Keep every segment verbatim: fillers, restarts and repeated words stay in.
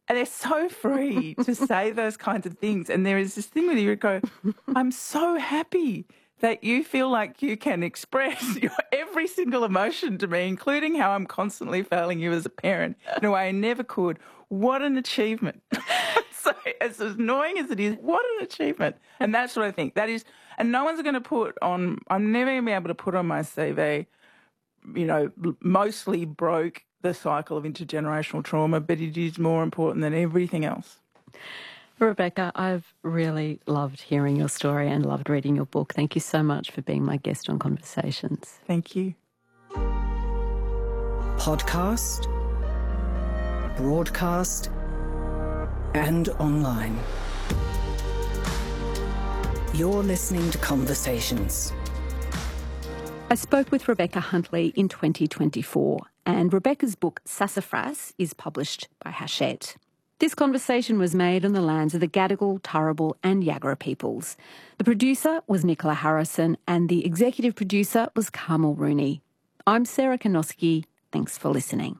And they're so free to say those kinds of things. And there is this thing where you go, I'm so happy that you feel like you can express your every single emotion to me, including how I'm constantly failing you as a parent in a way I never could. What an achievement. So as annoying as it is, what an achievement. And that's what I think. That is, and no one's going to put on, I'm never going to be able to put on my C V, you know, mostly broke the cycle of intergenerational trauma, but it is more important than everything else. Rebecca, I've really loved hearing your story and loved reading your book. Thank you so much for being my guest on Conversations. Thank you. Podcast, broadcast, and online. You're listening to Conversations. I spoke with Rebecca Huntley in twenty twenty-four, and Rebecca's book Sassafras is published by Hachette. This conversation was made on the lands of the Gadigal, Turrbal and Yagara peoples. The producer was Nicola Harrison and the executive producer was Carmel Rooney. I'm Sarah Kanoski. Thanks for listening.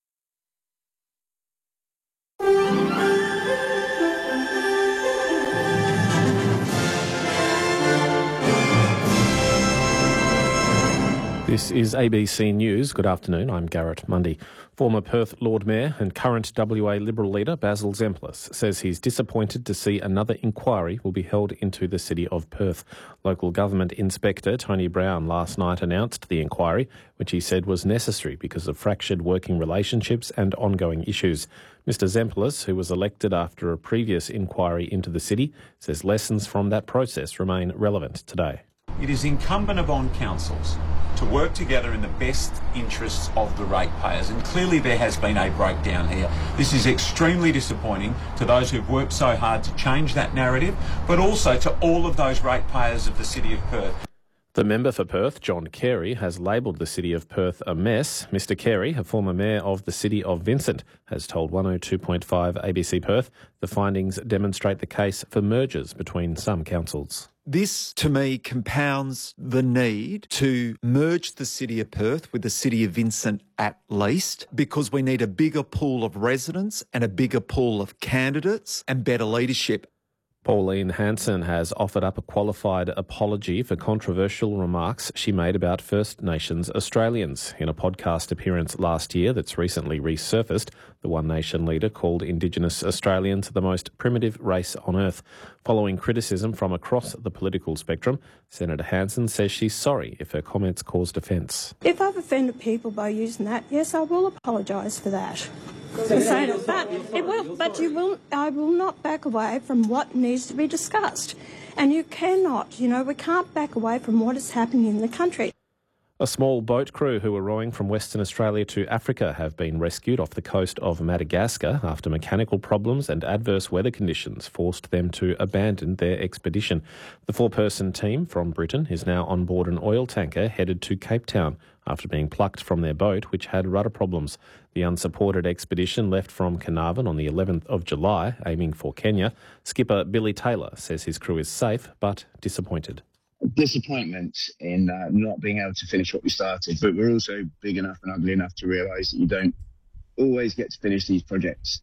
This is A B C News. Good afternoon, I'm Garrett Mundy. Former Perth Lord Mayor and current W A Liberal leader Basil Zempilas says he's disappointed to see another inquiry will be held into the city of Perth. Local government inspector Tony Brown last night announced the inquiry, which he said was necessary because of fractured working relationships and ongoing issues. Mister Zempilas, who was elected after a previous inquiry into the city, says lessons from that process remain relevant today. It is incumbent upon councils to work together in the best interests of the ratepayers, and clearly there has been a breakdown here. This is extremely disappointing to those who've worked so hard to change that narrative, but also to all of those ratepayers of the City of Perth. The member for Perth, John Carey, has labelled the City of Perth a mess. Mister Carey, a former mayor of the City of Vincent, has told one oh two point five A B C Perth the findings demonstrate the case for mergers between some councils. This, to me, compounds the need to merge the City of Perth with the City of Vincent at least, because we need a bigger pool of residents and a bigger pool of candidates and better leadership. Pauline Hanson has offered up a qualified apology for controversial remarks she made about First Nations Australians. In a podcast appearance last year that's recently resurfaced, the One Nation leader called Indigenous Australians the most primitive race on earth. Following criticism from across the political spectrum, Senator Hanson says she's sorry if her comments caused offence. If I've offended people by using that, yes, I will apologise for that. For saying it, but it will, but you will. I will not back away from what needs to be discussed, and you cannot. You know, we can't back away from what is happening in the country. A small boat crew who were rowing from Western Australia to Africa have been rescued off the coast of Madagascar after mechanical problems and adverse weather conditions forced them to abandon their expedition. The four-person team from Britain is now on board an oil tanker headed to Cape Town after being plucked from their boat, which had rudder problems. The unsupported expedition left from Carnarvon on the eleventh of July, aiming for Kenya. Skipper Billy Taylor says his crew is safe but disappointed. Disappointment in uh, not being able to finish what we started, but we're also big enough and ugly enough to realise that you don't always get to finish these projects.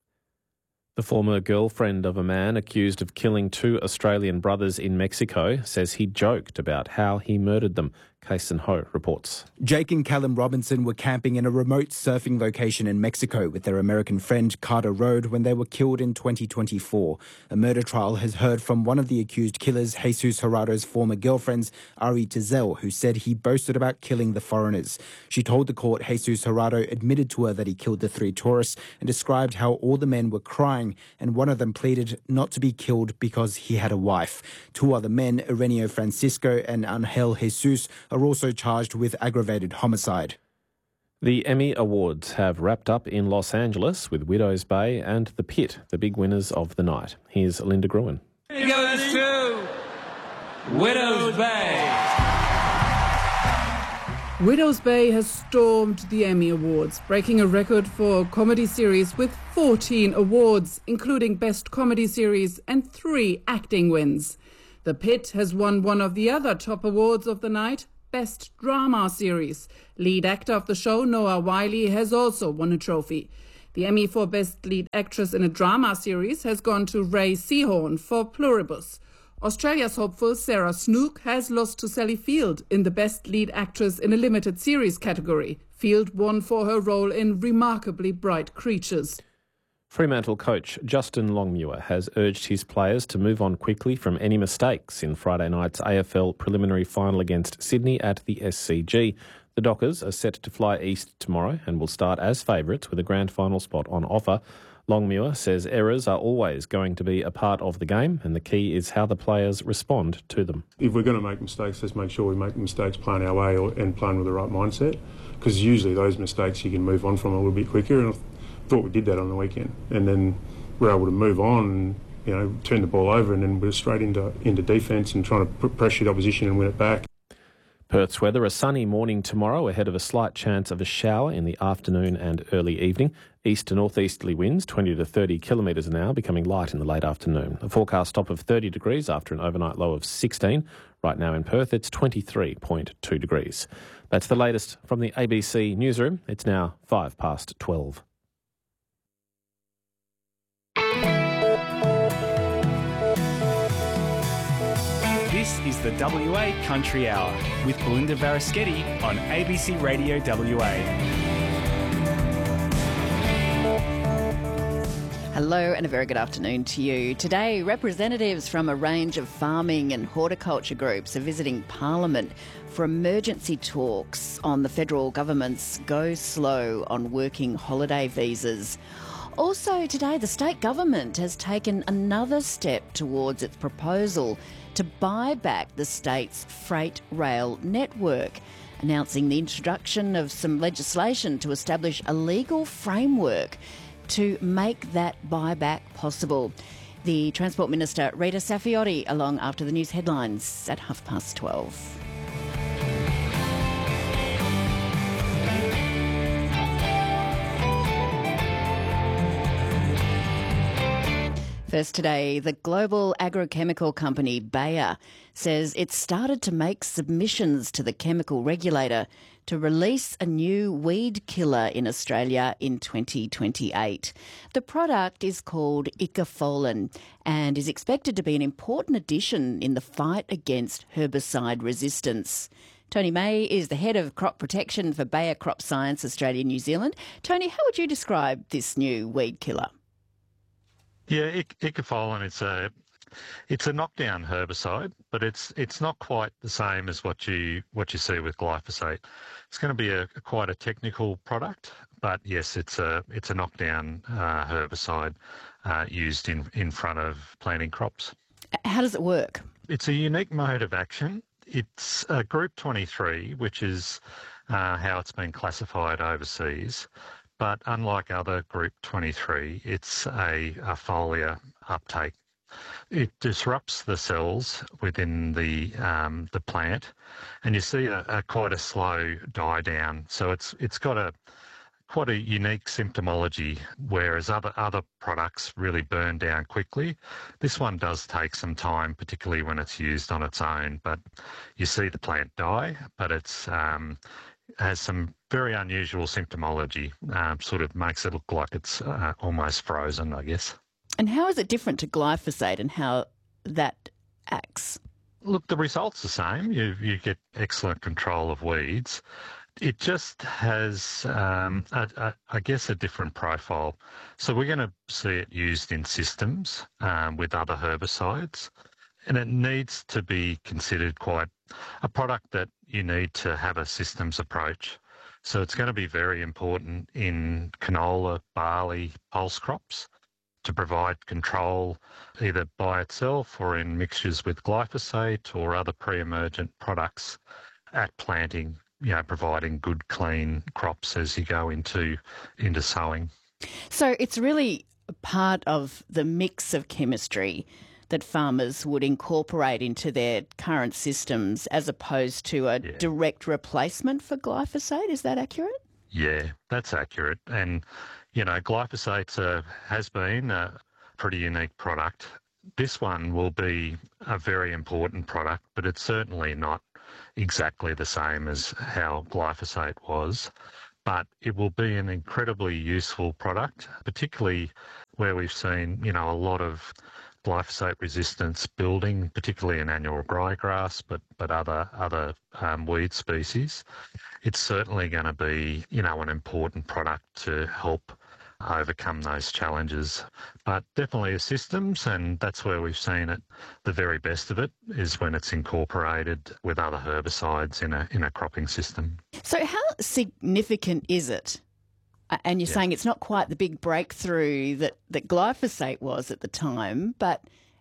The former girlfriend of a man accused of killing two Australian brothers in Mexico says he joked about how he murdered them. Kason Ho reports. Jake and Callum Robinson were camping in a remote surfing location in Mexico with their American friend Carter Road when they were killed in twenty twenty-four. A murder trial has heard from one of the accused killers, Jesus Gerardo's former girlfriends, Ari Tezel, who said he boasted about killing the foreigners. She told the court Jesus Gerardo admitted to her that he killed the three tourists and described how all the men were crying, and one of them pleaded not to be killed because he had a wife. Two other men, Ireneo Francisco and Angel Jesus, are also charged with aggravated homicide. The Emmy Awards have wrapped up in Los Angeles with Widows Bay and The Pit, the big winners of the night. Here's Linda Gruen. It goes to Widows Bay. Widows Bay has stormed the Emmy Awards, breaking a record for comedy series with fourteen awards, including Best Comedy Series and three acting wins. The Pit has won one of the other top awards of the night, Best Drama Series. Lead actor of the show, Noah Wiley, has also won a trophy. The Emmy for Best Lead Actress in a Drama Series has gone to Ray Seahorn for Pluribus. Australia's hopeful Sarah Snook has lost to Sally Field in the Best Lead Actress in a Limited Series category. Field won for her role in Remarkably Bright Creatures. Fremantle coach Justin Longmuir has urged his players to move on quickly from any mistakes in Friday night's A F L preliminary final against Sydney at the S C G. The Dockers are set to fly east tomorrow and will start as favourites with a grand final spot on offer. Longmuir says errors are always going to be a part of the game and the key is how the players respond to them. If we're going to make mistakes, let's make sure we make the mistakes playing our way or, and playing with the right mindset, because usually those mistakes you can move on from a little bit quicker, and I thought we did that on the weekend. And then we're able to move on and, you know, turn the ball over, and then we're straight into, into defence and trying to pressure the opposition and win it back. Perth's weather, a sunny morning tomorrow ahead of a slight chance of a shower in the afternoon and early evening. East to northeasterly winds twenty to thirty kilometres an hour, becoming light in the late afternoon. A forecast top of thirty degrees after an overnight low of sixteen. Right now in Perth, it's twenty-three point two degrees. That's the latest from the A B C newsroom. It's now five past twelve. This is the W A Country Hour with Belinda Varaschetti on A B C Radio W A. Hello and a very good afternoon to you. Today, representatives from a range of farming and horticulture groups are visiting Parliament for emergency talks on the federal government's go slow on working holiday visas. Also today, the state government has taken another step towards its proposal to buy back the state's freight rail network, announcing the introduction of some legislation to establish a legal framework to make that buyback possible. The Transport Minister, Rita Saffioti, along after the news headlines at half past twelve. First today, the global agrochemical company Bayer says it started to make submissions to the chemical regulator to release a new weed killer in Australia in twenty twenty-eight. The product is called Icafolin and is expected to be an important addition in the fight against herbicide resistance. Tony May is the head of crop protection for Bayer Crop Science Australia New Zealand. Tony, how would you describe this new weed killer? Yeah, ic- Icafolin, it's a it's a knockdown herbicide, but it's it's not quite the same as what you what you see with glyphosate. It's going to be a, a quite a technical product, but yes, it's a it's a knockdown uh, herbicide uh, used in in front of planting crops. How does it work? It's a unique mode of action. It's a Group twenty-three, which is uh, how it's been classified overseas. But unlike other Group twenty-three, it's a, a foliar uptake. It disrupts the cells within the um, the plant, and you see a, a quite a slow die down. So it's it's got a quite a unique symptomology, whereas other other products really burn down quickly. This one does take some time, particularly when it's used on its own. But you see the plant die, but it's um, has some very unusual symptomology, um, sort of makes it look like it's uh, almost frozen, I guess. And how is it different to glyphosate and how that acts? Look, the result's the same. You you get excellent control of weeds. It just has, um, a, a, I guess, a different profile. So we're going to see it used in systems um, with other herbicides, and it needs to be considered quite a product that you need to have a systems approach. So it's going to be very important in canola, barley, pulse crops to provide control either by itself or in mixtures with glyphosate or other pre-emergent products at planting, you know, providing good, clean crops as you go into into sowing. So it's really part of the mix of chemistry that farmers would incorporate into their current systems as opposed to a yeah. direct replacement for glyphosate. Is that accurate? Yeah, that's accurate. And, you know, glyphosate uh, has been a pretty unique product. This one will be a very important product, but it's certainly not exactly the same as how glyphosate was. but it will be an incredibly useful product, particularly where we've seen, you know, a lot of glyphosate resistance building, particularly in annual ryegrass, but but other other um, weed species. It's certainly going to be, you know, an important product to help overcome those challenges. But definitely a systems, and that's where we've seen it. The very best of it is when it's incorporated with other herbicides in a in a cropping system. So how significant is it? And you're yeah. saying it's not quite the big breakthrough that, that glyphosate was at the time, but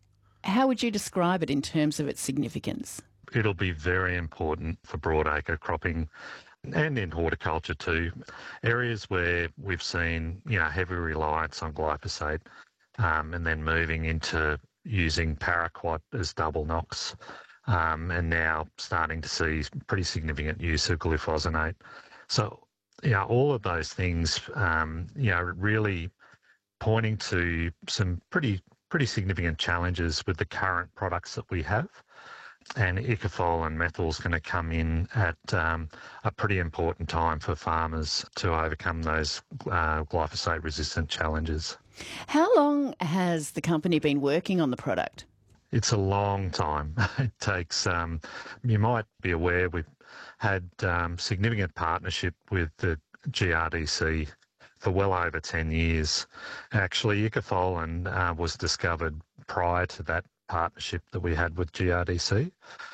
how would you describe it in terms of its significance? It'll be very important for broadacre cropping and in horticulture too. Areas where we've seen, you know, heavy reliance on glyphosate um, and then moving into using paraquat as double knocks um, and now starting to see pretty significant use of glyphosate. So, you know, all of those things, um, you know, really pointing to some pretty pretty significant challenges with the current products that we have. And Icofol and methyl is going to come in at um, a pretty important time for farmers to overcome those uh, glyphosate-resistant challenges. How long has the company been working on the product? It's a long time. It takes, um, you might be aware, we've had um, significant partnership with the G R D C for well over ten years. Actually, Icofolin uh, was discovered prior to that partnership that we had with G R D C.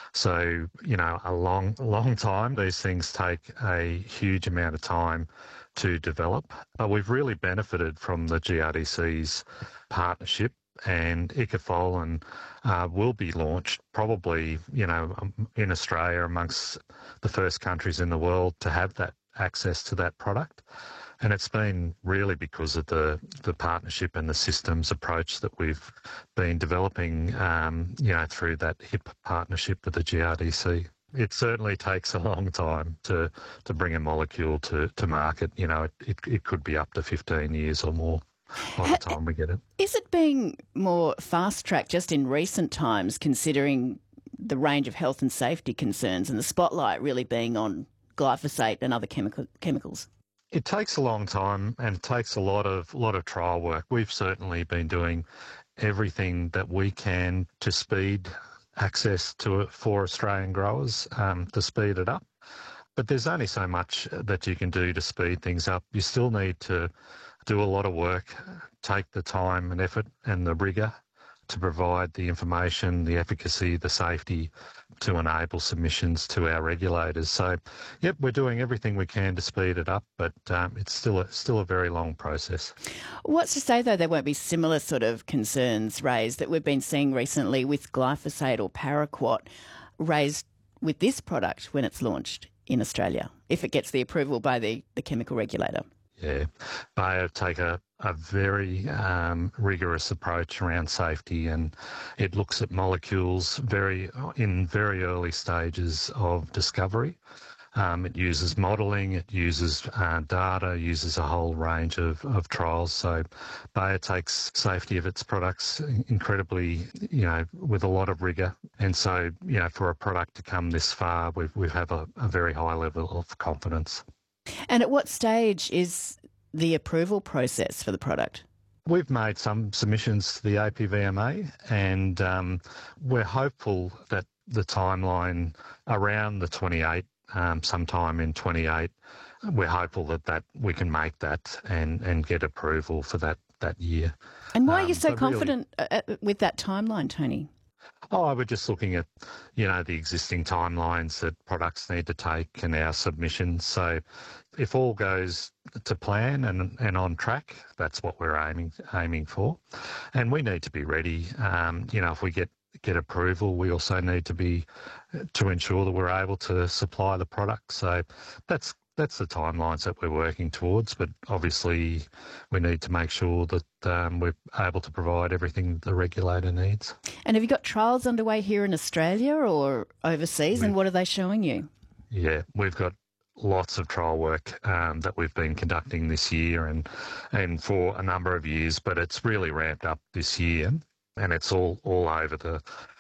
So, you know, a long, long time. These things take a huge amount of time to develop. But we've really benefited from the G R D C's partnership, and Icofolin uh, will be launched probably, you know, in Australia amongst the first countries in the world to have that access to that product. And it's been really because of the, the partnership and the systems approach that we've been developing, um, you know, through that H I P partnership with the G R D C. It certainly takes a long time to, to bring a molecule to, to market. You know, it, it, it could be up to fifteen years or more by the time we get it. Is it being more fast-tracked just in recent times, considering the range of health and safety concerns and the spotlight really being on glyphosate and other chemical, chemicals? It takes a long time and it takes a lot of lot of trial work. We've certainly been doing everything that we can to speed access to it for Australian growers, um, to speed it up. But there's only so much that you can do to speed things up. You still need to do a lot of work, take the time and effort and the rigour to provide the information, the efficacy, the safety to enable submissions to our regulators. So, yep, we're doing everything we can to speed it up, but um, it's still a, still a very long process. What's to say, though, there won't be similar sort of concerns raised that we've been seeing recently with glyphosate or paraquat raised with this product when it's launched in Australia, if it gets the approval by the, the chemical regulator? Yeah, Bayer take a, a very um, rigorous approach around safety, and it looks at molecules very in very early stages of discovery. Um, it uses modelling, it uses uh, data, uses a whole range of, of trials. So Bayer takes safety of its products incredibly, you know, with a lot of rigour. And so, you know, for a product to come this far, we've, we have a, a very high level of confidence. And at what stage is the approval process for the product? We've made some submissions to the A P V M A, and um, we're hopeful that the timeline around the twenty-eight, um, sometime in twenty-eight, we're hopeful that, that we can make that and, and get approval for that, that year. And why um, are you so confident really, with that timeline, Tony? Oh, we're just looking at, you know, the existing timelines that products need to take and our submissions. So if all goes to plan and, and on track, that's what we're aiming aiming for. And we need to be ready. Um, you know, if we get, get approval, we also need to be, to ensure that we're able to supply the product. So that's That's the timelines that we're working towards, but obviously we need to make sure that um, we're able to provide everything the regulator needs. And have you got trials underway here in Australia or overseas, we've, and what are they showing you? Yeah, we've got lots of trial work um, that we've been conducting this year and, and for a number of years, but it's really ramped up this year, and it's all, all over the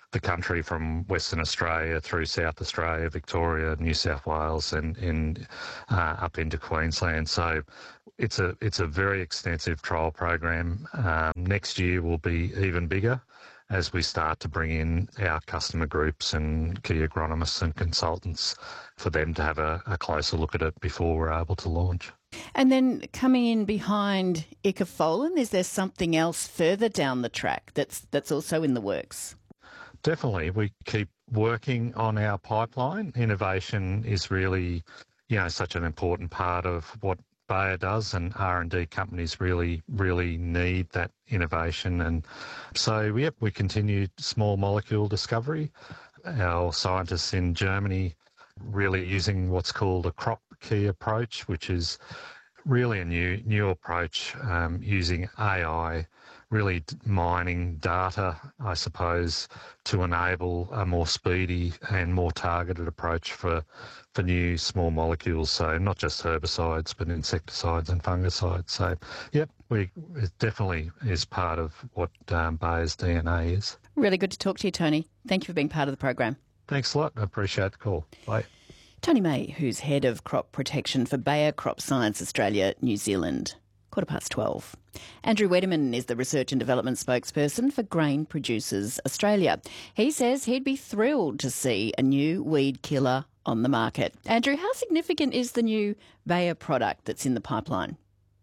the country from Western Australia through South Australia, Victoria, New South Wales, and in uh, up into Queensland. So it's a it's a very extensive trial program. Um, next year will be even bigger as we start to bring in our customer groups and key agronomists and consultants for them to have a, a closer look at it before we're able to launch. And then coming in behind Icafolin, is there something else further down the track that's that's also in the works? Definitely. We keep working on our pipeline. Innovation is really, you know, such an important part of what Bayer does, and R and D companies really, really need that innovation. And so, yep, we continue small molecule discovery. Our scientists in Germany really using what's called a crop key approach, which is really a new new approach um, using A I, really mining data, I suppose, to enable a more speedy and more targeted approach for for new small molecules. So not just herbicides, but insecticides and fungicides. So, yep, we it definitely is part of what um, Bayer's D N A is. Really good to talk to you, Tony. Thank you for being part of the program. Thanks a lot. I appreciate the call. Bye. Tony May, who's Head of Crop Protection for Bayer Crop Science Australia, New Zealand. Quarter past twelve. Andrew Wederman is the Research and Development Spokesperson for Grain Producers Australia. He says he'd be thrilled to see a new weed killer on the market. Andrew, how significant is the new Bayer product that's in the pipeline?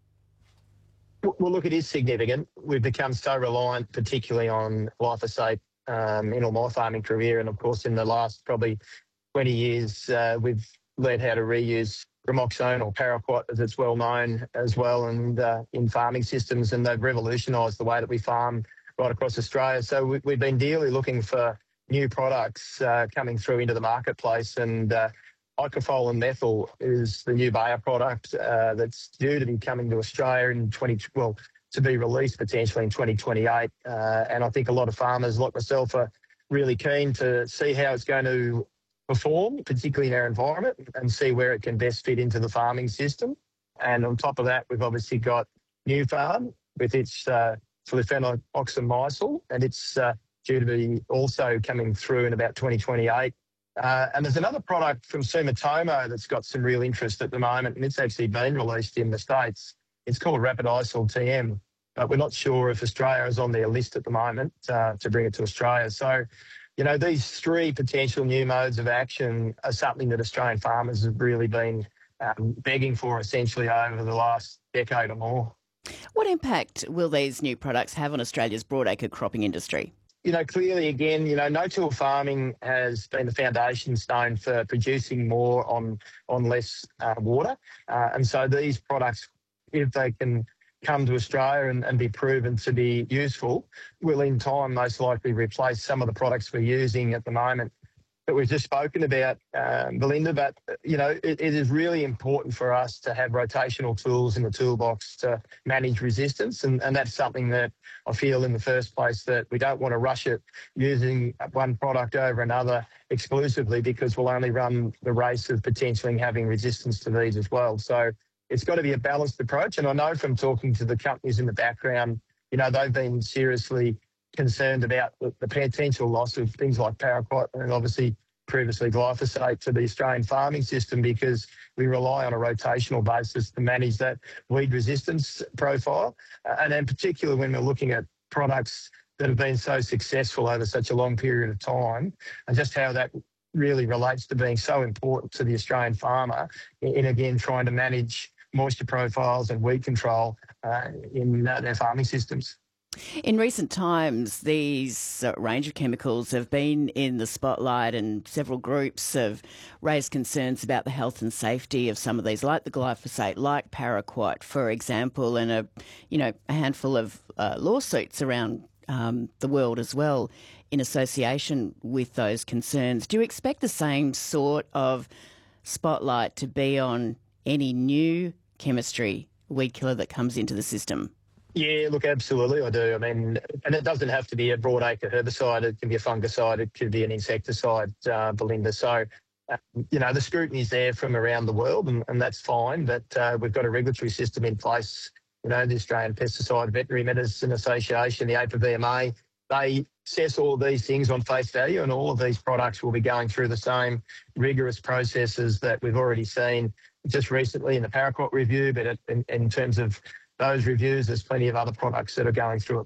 Well, look, it is significant. We've become so reliant, particularly on glyphosate um, in all my farming career, and of course in the last probably twenty years, uh, we've learned how to reuse Ramoxone or Paraquat, as it's well known as well, and uh, in farming systems, and they've revolutionised the way that we farm right across Australia. So we, we've been dearly looking for new products uh, coming through into the marketplace, and uh, Icafolin methyl is the new Bayer product uh, that's due to be coming to Australia in twenty well to be released potentially in twenty twenty-eight, uh, and I think a lot of farmers like myself are really keen to see how it's going to perform, particularly in our environment, and see where it can best fit into the farming system. And on top of that, we've obviously got Nufarm with its uh, flufenoxamycel, and it's uh, due to be also coming through in about twenty twenty-eight. Uh, and there's another product from Sumitomo that's got some real interest at the moment, and it's actually been released in the States. It's called Rapidisol T M, but we're not sure if Australia is on their list at the moment uh, to bring it to Australia. So, you know, these three potential new modes of action are something that Australian farmers have really been um, begging for essentially over the last decade or more. What impact will these new products have on Australia's broadacre cropping industry? You know, clearly, again, you know, no-till farming has been the foundation stone for producing more on, on less uh, water. Uh, and so these products, if they can come to Australia and, and be proven to be useful, will in time most likely replace some of the products we're using at the moment that we've just spoken about, um, Belinda. But, you know, it, it is really important for us to have rotational tools in the toolbox to manage resistance. And, and that's something that I feel in the first place that we don't want to rush it using one product over another exclusively, because we'll only run the race of potentially having resistance to these as well. So it's got to be a balanced approach. And I know from talking to the companies in the background, you know, they've been seriously concerned about the, the potential loss of things like Paraquat and obviously previously glyphosate to the Australian farming system, because we rely on a rotational basis to manage that weed resistance profile. Uh, and in particular, when we're looking at products that have been so successful over such a long period of time, and just how that really relates to being so important to the Australian farmer in, in again, trying to manage moisture profiles and weed control uh, in uh, their farming systems. In recent times, these uh, range of chemicals have been in the spotlight, and several groups have raised concerns about the health and safety of some of these, like the glyphosate, like Paraquat, for example, and a, you know, a handful of uh, lawsuits around um, the world as well in association with those concerns. Do you expect the same sort of spotlight to be on any new chemistry weed killer that comes into the system? Yeah, look, absolutely, I do. I mean, and it doesn't have to be a broadacre herbicide. It can be a fungicide. It could be an insecticide, uh, Belinda. So, uh, you know, the scrutiny is there from around the world, and, and that's fine. But uh, we've got a regulatory system in place. You know, the Australian Pesticide Veterinary Medicine Association, the A P V M A, they assess all these things on face value, and all of these products will be going through the same rigorous processes that we've already seen just recently in the Paraquat review. But in, in terms of those reviews, there's plenty of other products that are going through it